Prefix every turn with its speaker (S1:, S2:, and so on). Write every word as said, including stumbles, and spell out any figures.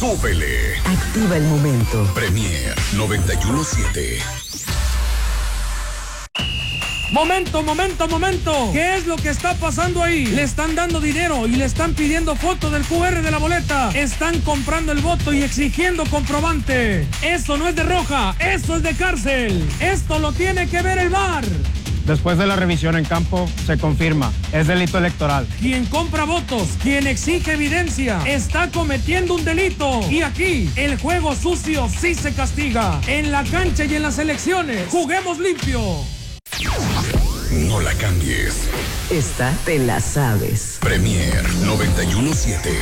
S1: súbele.
S2: Activa el momento.
S1: Premier noventa y uno siete.
S3: Momento, momento, momento. ¿Qué es lo que está pasando ahí? Le están dando dinero y le están pidiendo foto del cu erre de la boleta. Están comprando el voto y exigiendo comprobante. Eso no es de roja, eso es de cárcel. Esto lo tiene que ver el V A R.
S4: Después de la revisión en campo, se confirma, es delito electoral.
S3: Quien compra votos, quien exige evidencia, está cometiendo un delito. Y aquí, el juego sucio sí se castiga. En la cancha y en las elecciones, juguemos limpio.
S1: No la cambies.
S2: Esta te la sabes.
S1: Premier noventa y uno siete.